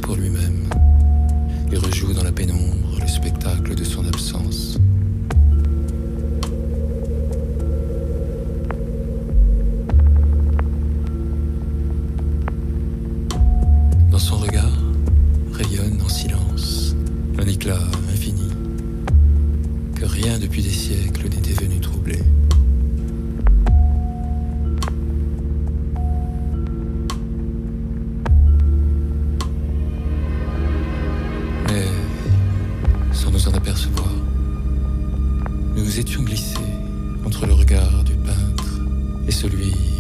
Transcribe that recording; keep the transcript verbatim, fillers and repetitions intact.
pour lui-même. Il rejoue dans la pénombre le spectacle de son absence. Dans son regard rayonne en silence un éclat infini que rien depuis des siècles n'était venu troubler. Mais, sans nous en apercevoir, nous nous étions glissés entre le regard du peintre et celui